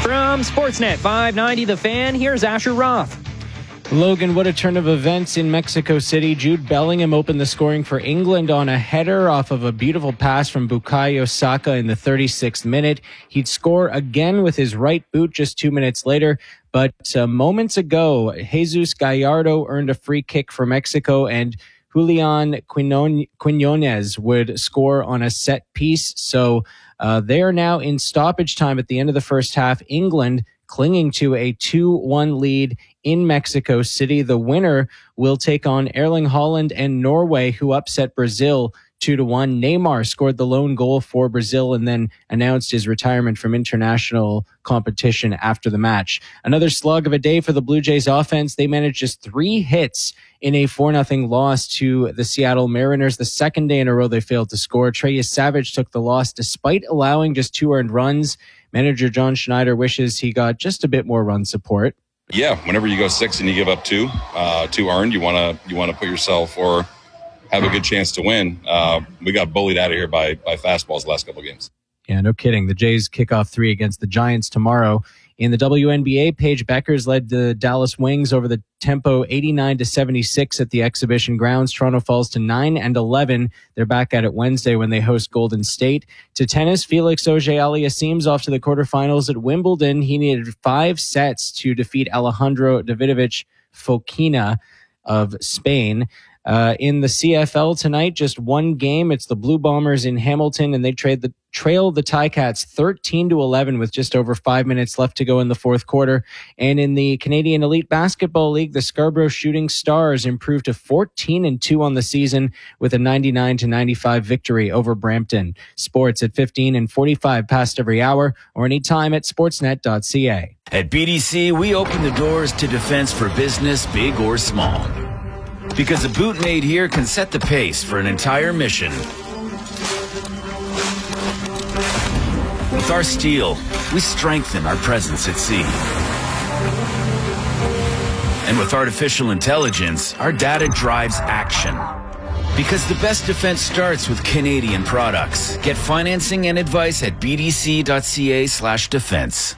From Sportsnet 590 The Fan, here's Asher Roth. Logan, what a turn of events in Mexico City. Jude Bellingham opened the scoring for England on a header off of a beautiful pass from Bukayo Saka in the 36th minute. He'd score again with his right boot just 2 minutes later. But moments ago, Jesus Gallardo earned a free kick for Mexico, and Julian Quinones would score on a set piece. So they are now in stoppage time at the end of the first half. England clinging to a 2-1 lead in Mexico City. The winner will take on Erling Haaland and Norway, who upset Brazil 2-1. Neymar scored the lone goal for Brazil and then announced his retirement from international competition after the match. Another slug of a day for the Blue Jays offense. They managed just 3 hits in a 4-0 loss to the Seattle Mariners. The second day in a row they failed to score. Treyas Savage took the loss despite allowing just 2 earned runs. Manager John Schneider wishes he got just a bit more run support. Yeah, whenever you go 6 and you give up 2 earned, you want to put yourself or have a good chance to win. We got bullied out of here by fastballs the last couple of games. Yeah, no kidding. The Jays kick off 3 against the Giants tomorrow. In the WNBA, Paige Beckers led the Dallas Wings over the Tempo 89-76 at the exhibition grounds. Toronto falls to 9-11. They're back at it Wednesday when they host Golden State. To tennis, Felix Auger-Aliassime's off to the quarterfinals at Wimbledon. He needed 5 sets to defeat Alejandro Davidovich Fokina of Spain. In the CFL tonight, just 1 game. It's the Blue Bombers in Hamilton, and they trail the Ticats 13-11 with just over 5 minutes left to go in the fourth quarter. And in the Canadian Elite Basketball League, the Scarborough Shooting Stars improved to 14-2 on the season with a 99-95 victory over Brampton. Sports at 15 and 45 past every hour, or anytime at sportsnet.ca. At BDC, we open the doors to defense for business, big or small. Because a boot made here can set the pace for an entire mission. With our steel, we strengthen our presence at sea. And with artificial intelligence, our data drives action. Because the best defense starts with Canadian products. Get financing and advice at bdc.ca/defense.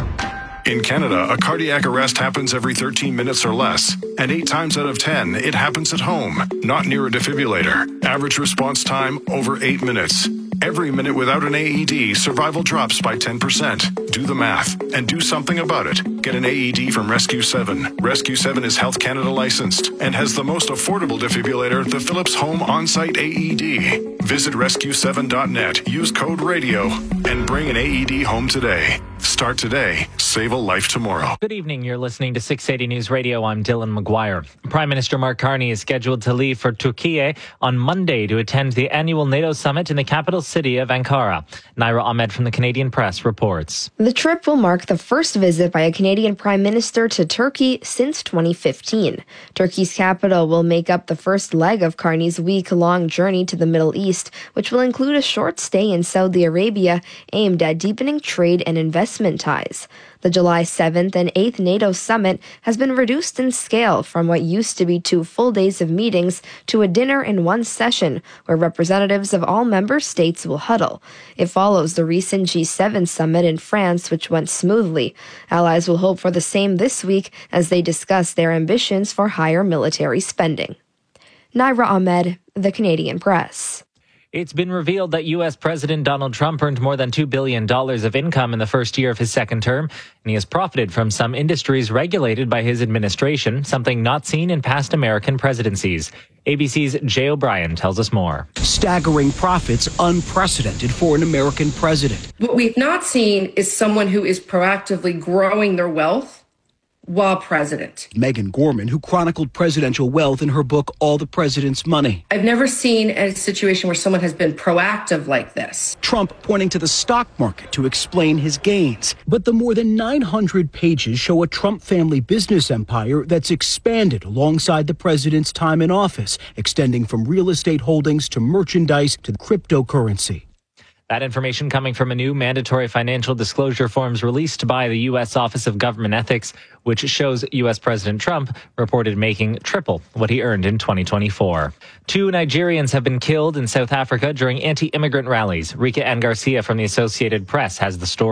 In Canada, a cardiac arrest happens every 13 minutes or less, and 8 times out of 10, it happens at home, not near a defibrillator. Average response time, over 8 minutes. Every minute without an AED, survival drops by 10%. Do the math and do something about it. Get an AED from Rescue 7. Rescue 7 is Health Canada licensed and has the most affordable defibrillator, the Philips Home On-Site AED. Visit rescue7.net, use code RADIO, and bring an AED home today. Start today. Save a life tomorrow. Good evening. You're listening to 680 News Radio. I'm Dylan McGuire. Prime Minister Mark Carney is scheduled to leave for Turkey on Monday to attend the annual NATO summit in the capital city of Ankara. Naira Ahmed from the Canadian Press reports. The trip will mark the first visit by a Canadian Prime Minister to Turkey since 2015. Turkey's capital will make up the first leg of Carney's week-long journey to the Middle East, which will include a short stay in Saudi Arabia aimed at deepening trade and investment ties. The July 7th and 8th NATO summit has been reduced in scale from what used to be 2 full days of meetings to a dinner in one session where representatives of all member states will huddle. It follows the recent G7 summit in France, which went smoothly. Allies will hope for the same this week as they discuss their ambitions for higher military spending. Naira Ahmed, The Canadian Press. It's been revealed that U.S. President Donald Trump earned more than $2 billion of income in the first year of his second term, and he has profited from some industries regulated by his administration, something not seen in past American presidencies. ABC's Jay O'Brien tells us more. Staggering profits, unprecedented for an American president. What we've not seen is someone who is proactively growing their wealth while president. Megan Gorman, who chronicled presidential wealth in her book, All the President's Money. I've never seen a situation where someone has been proactive like this. Trump pointing to the stock market to explain his gains. But the more than 900 pages show a Trump family business empire that's expanded alongside the president's time in office, extending from real estate holdings to merchandise to cryptocurrency. That information coming from a new mandatory financial disclosure forms released by the U.S. Office of Government Ethics, which shows U.S. President Trump reported making triple what he earned in 2024. 2 Nigerians have been killed in South Africa during anti-immigrant rallies. Rika Ann Garcia from the Associated Press has the story.